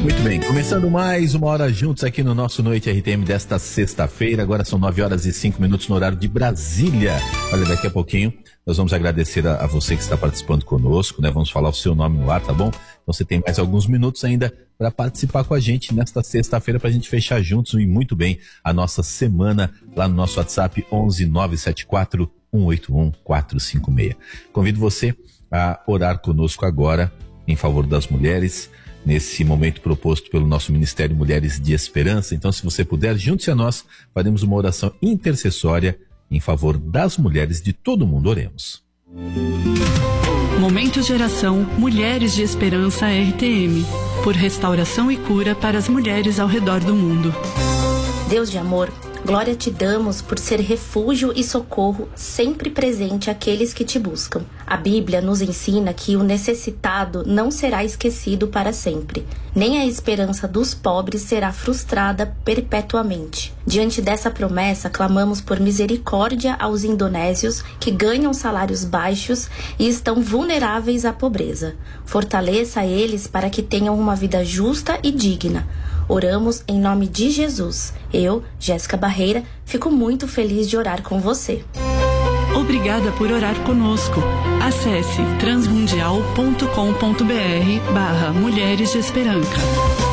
Muito bem, começando mais uma hora juntos aqui no nosso Noite RTM desta sexta-feira. Agora são 9h05 no horário de Brasília. Olha, daqui a pouquinho nós vamos agradecer a você que está participando conosco, né? Vamos falar o seu nome no ar, tá bom? Então você tem mais alguns minutos ainda para participar com a gente nesta sexta-feira para a gente fechar juntos e muito bem a nossa semana lá no nosso WhatsApp 11 974 181 456. Convido você a orar conosco agora em favor das mulheres, nesse momento proposto pelo nosso Ministério Mulheres de Esperança. Então, se você puder, junte-se a nós, faremos uma oração intercessória em favor das mulheres de todo mundo. Oremos. Momento de oração Mulheres de Esperança RTM, por restauração e cura para as mulheres ao redor do mundo. Deus de amor, glória te damos por ser refúgio e socorro sempre presente àqueles que te buscam. A Bíblia nos ensina que o necessitado não será esquecido para sempre, nem a esperança dos pobres será frustrada perpetuamente. Diante dessa promessa, clamamos por misericórdia aos indonésios que ganham salários baixos e estão vulneráveis à pobreza. Fortaleça eles para que tenham uma vida justa e digna. Oramos em nome de Jesus. Eu, Jéssica Barreira, fico muito feliz de orar com você. Obrigada por orar conosco. Acesse transmundial.com.br/Mulheres de Esperança.